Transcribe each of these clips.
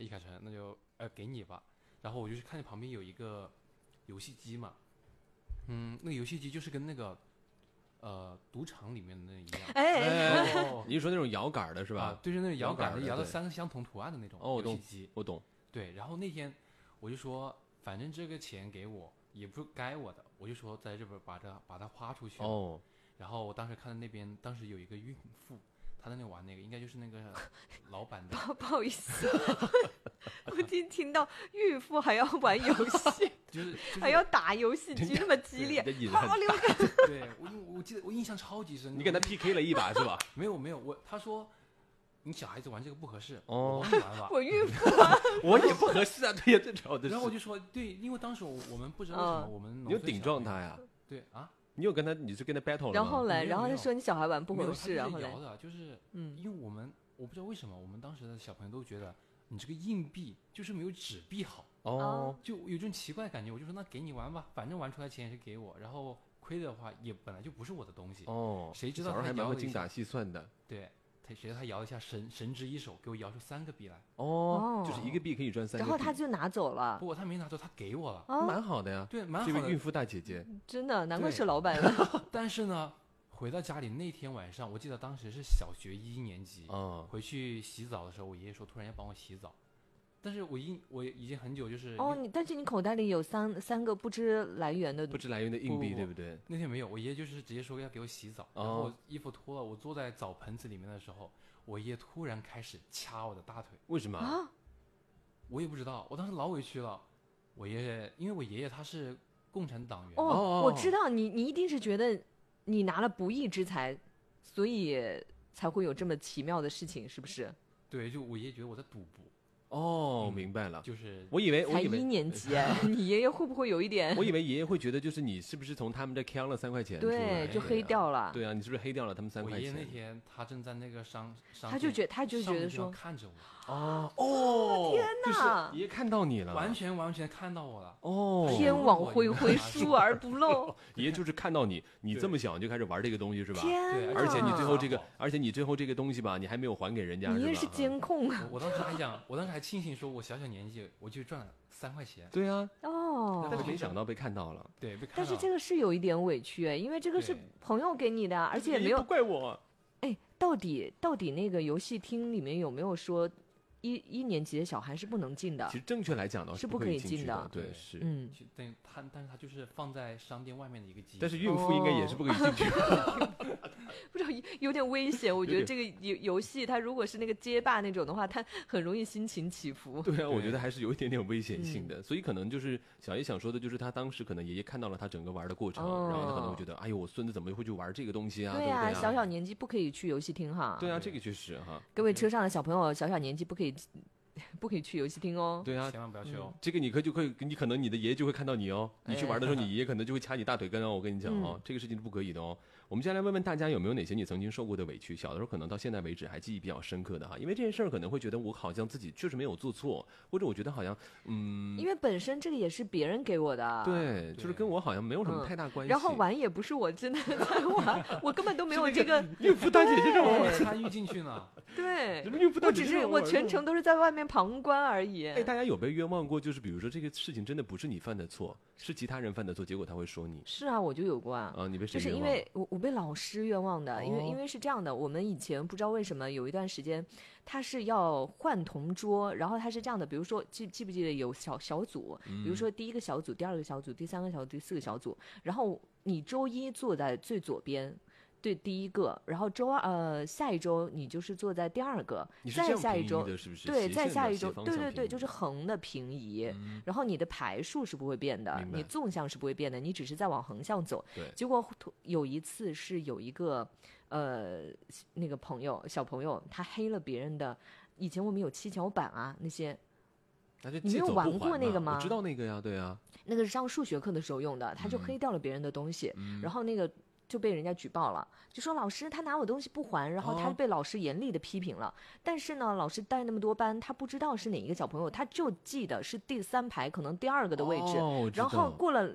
易凯成，那就给你吧。然后我就看见旁边有一个游戏机嘛，那个游戏机就是跟那个赌场里面的那一样。 你是说那种摇杆的是吧？ 对，就是那种摇杆的，摇到对 3个相同图案的那种游戏机。 我懂。 对，然后那天我就说，反正这个钱给我也不是该我的，我就说在这边把它花出去。然后我当时看到那边，当时有一个孕妇，她在那玩那个，应该就是那个老板的。 不好意思，我听到孕妇还要玩游戏， 就是还要打游戏机，那么激烈，好流感。 对，我记得我印象超级深。 你跟他 PK 了一把是吧？ 没有，他说你小孩子玩这个不合适，我帮你玩吧。 我孕妇啊， 我也不合适啊，对呀，这主要的是。 然后我就说，对，因为当时我们不知道为什么我们你有顶撞他呀？ 对啊。 你是跟他 battle 了吗？ 然后他说你小孩玩不合适，然后摇的，就是因为我不知道为什么我们当时的小朋友都觉得你这个硬币就是没有纸币好就有这种奇怪的感觉。我就说那给你玩吧，反正玩出来钱也是给我，然后亏的话也本来就不是我的东西谁知道他还蛮会精打细算的。 对，谁知道他摇了一下神之一手，给我摇出3个币来。 就是一个币可以赚3个币。 然后他就拿走了。 不过他没拿走，他给我了。 蛮好的呀。 对，蛮好的。 这位孕妇大姐姐， 真的难怪是老板。 但是呢，回到家里那天晚上，我记得当时是小学1年级，回去洗澡的时候，我爷爷说突然要帮我洗澡，但是我已经很久就是但是你口袋里有三个不知来源的硬币，对不对？ 那天没有，我爷爷就是直接说要给我洗澡，然后我衣服脱了，我坐在澡盆子里面的时候，我爷爷突然开始掐我的大腿。 为什么我也不知道，我当时老委屈了。因为我爷爷他是共产党员。 我知道你一定是觉得你拿了不义之财，所以才会有这么奇妙的事情，是不是？ 对，就我爷爷觉得我在赌博。 明白了。 就是我以为才1年级，你爷爷会不会有一点？ 我以为爷爷会觉得就是你是不是从他们这坑了3块钱？ 对，就黑掉了。 对啊，你是不是黑掉了他们3块钱？ 我爷爷那天他正在那个商他就觉得说看着我。 天哪！ 爷爷看到你了， 完全看到我了。 天网恢恢，疏而不漏。 爷爷就是看到你这么小就开始玩这个东西是吧？ 天哪！ 而且你最后这个东西吧，你还没有还给人家。 你也是监控。 我当时还庆幸说，我小年纪我就赚了3块钱。 对啊。但是没想到被看到了。 对，被看到了。 但是这个是有一点委屈，因为这个是朋友给你的，而且也没有。 不怪我。 到底那个游戏厅里面有没有说一年级的小孩是不能进的？ 其实正确来讲的话是不可以进的。 对，是。 但是他就是放在商店外面的一个机。 但是孕妇应该也是不可以进去。 不知道，有点危险。我觉得这个游戏，它如果是那个街霸那种的话，它很容易心情起伏。 对啊，我觉得还是有一点点危险性的。所以可能就是小爷想说的，就是他当时可能爷爷看到了他整个玩的过程，然后他可能会觉得，哎呦，我孙子怎么会去玩这个东西啊？对啊，小年纪不可以去游戏厅哈。 对啊，这个确实哈。 各位车上的小朋友，小年纪不可以去游戏厅哦。 对啊， 千万不要去哦。 这个你可能你的爷爷就会看到你哦。你去玩的时候，你爷爷可能就会掐你大腿根哦。我跟你讲哦，这个事情是不可以的哦。我们接下来问问大家有没有哪些你曾经受过的委屈，小的时候可能到现在为止还记忆比较深刻的哈。因为这件事儿可能会觉得我好像自己确实没有做错，或者我觉得好像因为本身这个也是别人给我的。 对，就是跟我好像没有什么太大关系。 然后玩也不是我真的在玩，我根本都没有这个孕妇大姐姐这种参与进去呢。 对，我全程都是在外面旁观而已。 大家有被冤枉过？就是比如说这个事情真的不是你犯的错，是其他人犯的错，结果他会说你。 是啊，我就有过啊。 你被谁冤枉？ 就是因为我被老师冤枉的，因为是这样的，我们以前不知道为什么有一段时间，他是要换同桌，然后他是这样的，比如说记不记得有小组，比如说第1个小组、第2个小组、第3个小组、第4个小组，然后你周一坐在最左边。对，第1个，然后下一周你就是坐在第2个，再下一周对，再下一周对，就是横的平移，然后你的排数是不会变的，你纵向是不会变的，你只是在往横向走。结果有一次是有一个那个小朋友他黑了别人的，以前我们有七巧板啊那些。你没有玩过那个吗？ 我知道那个呀，对啊， 那个是上数学课的时候用的，他就黑掉了别人的东西，然后那个就被人家举报了，就说老师他拿我东西不还，然后他被老师严厉的批评了。但是呢，老师带那么多班，他不知道是哪一个小朋友，他就记得是第3排可能第2个的位置，然后过了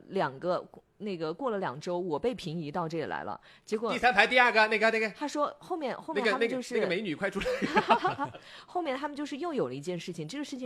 2周，我被平移到这里来了，结果第3排第2个那个， 他说后面他们就是那个美女快出来， 后面他们就是又有了一件事情，这个事情。